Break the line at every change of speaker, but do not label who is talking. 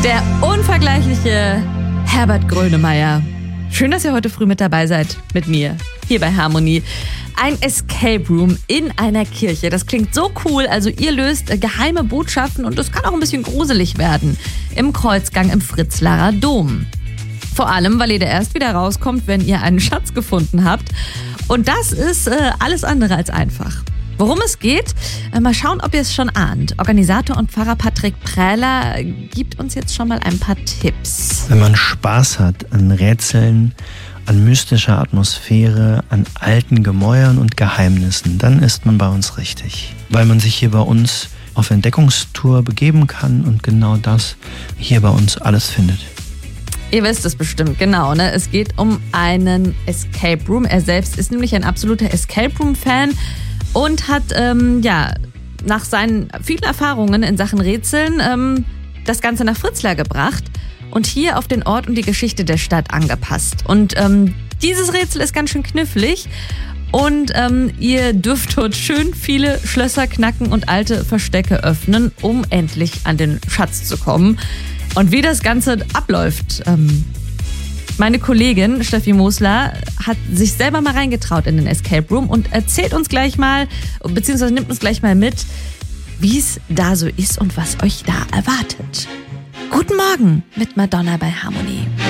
Der unvergleichliche Herbert Grönemeyer. Schön, dass ihr heute früh mit dabei seid, mit mir, hier bei Harmonie. Ein Escape Room in einer Kirche. Das klingt so cool. Also ihr löst geheime Botschaften und es kann auch ein bisschen gruselig werden. Im Kreuzgang im Fritzlarer Dom. Vor allem, weil ihr da erst wieder rauskommt, wenn ihr einen Schatz gefunden habt. Und das ist alles andere als einfach. Worum es geht, mal schauen, ob ihr es schon ahnt. Organisator und Pfarrer Patrick Prähler gibt uns jetzt schon mal ein paar Tipps.
Wenn man Spaß hat an Rätseln, an mystischer Atmosphäre, an alten Gemäuern und Geheimnissen, dann ist man bei uns richtig. Weil man sich hier bei uns auf Entdeckungstour begeben kann und genau das hier bei uns alles findet.
Ihr wisst es bestimmt, genau, ne? Es geht um einen Escape Room. Er selbst ist nämlich ein absoluter Escape Room-Fan und hat nach seinen vielen Erfahrungen in Sachen Rätseln das Ganze nach Fritzlar gebracht und hier auf den Ort und die Geschichte der Stadt angepasst. Und dieses Rätsel ist ganz schön knifflig und ihr dürft dort schön viele Schlösser knacken und alte Verstecke öffnen, um endlich an den Schatz zu kommen. Und wie das Ganze abläuft, meine Kollegin Steffi Mosler hat sich selber mal reingetraut in den Escape Room und erzählt uns gleich mal, beziehungsweise nimmt uns gleich mal mit, wie es da so ist und was euch da erwartet. Guten Morgen mit Madonna bei Harmonie.